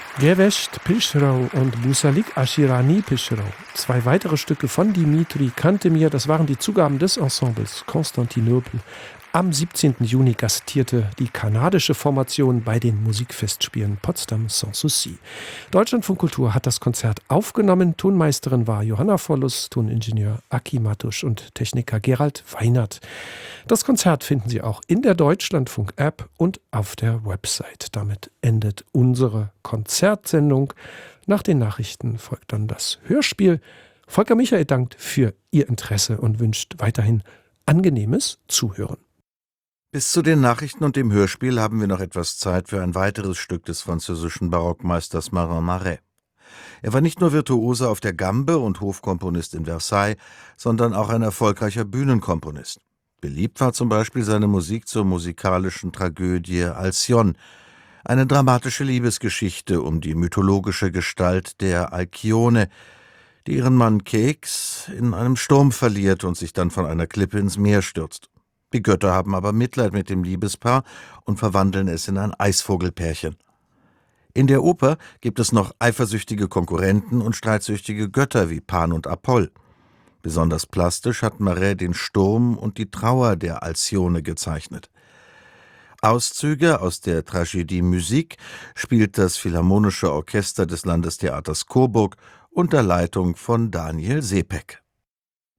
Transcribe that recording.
Gevesht Pişrau und Busalik Ashirani Pişrau. 2 weitere Stücke von Dimitri Cantemir, das waren die Zugaben des Ensembles Konstantinopel. Am 17. Juni gastierte die kanadische Formation bei den Musikfestspielen Potsdam Sans Souci. Deutschlandfunk Kultur hat das Konzert aufgenommen. Tonmeisterin war Johanna Vollus, Toningenieur Aki Matusch und Techniker Gerald Weinert. Das Konzert finden Sie auch in der Deutschlandfunk-App und auf der Website. Damit endet unsere Konzertsendung. Nach den Nachrichten folgt dann das Hörspiel. Volker Michael dankt für Ihr Interesse und wünscht weiterhin angenehmes Zuhören. Bis zu den Nachrichten und dem Hörspiel haben wir noch etwas Zeit für ein weiteres Stück des französischen Barockmeisters Marin Marais. Er war nicht nur Virtuose auf der Gambe und Hofkomponist in Versailles, sondern auch ein erfolgreicher Bühnenkomponist. Beliebt war zum Beispiel seine Musik zur musikalischen Tragödie Alcyone, eine dramatische Liebesgeschichte um die mythologische Gestalt der Alkyone, die ihren Mann Keks in einem Sturm verliert und sich dann von einer Klippe ins Meer stürzt. Die Götter haben aber Mitleid mit dem Liebespaar und verwandeln es in ein Eisvogelpärchen. In der Oper gibt es noch eifersüchtige Konkurrenten und streitsüchtige Götter wie Pan und Apoll. Besonders plastisch hat Marais den Sturm und die Trauer der Alcyone gezeichnet. Auszüge aus der Tragödie Musique spielt das Philharmonische Orchester des Landestheaters Coburg unter Leitung von Daniel Sepek.